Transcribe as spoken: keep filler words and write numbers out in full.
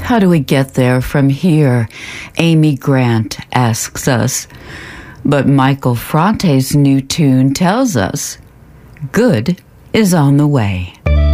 How do we get there from here? Amy Grant asks us. But Michael Frante's new tune tells us, good is on the way.